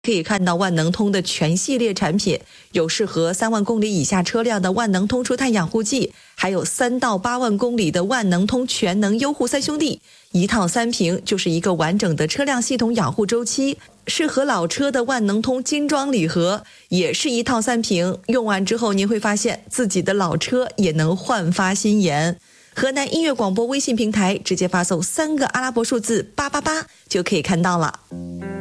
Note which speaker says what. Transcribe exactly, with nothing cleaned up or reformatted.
Speaker 1: 可以看到万能通的全系列产品，有适合三万公里以下车辆的万能通除碳养护剂，还有三到八万公里的万能通全能优护三兄弟，一套三瓶就是一个完整的车辆系统养护周期。适合老车的万能通精装礼盒也是一套三瓶，用完之后您会发现自己的老车也能焕发新颜。河南音乐广播微信平台直接发送三个阿拉伯数字八八八就可以看到了。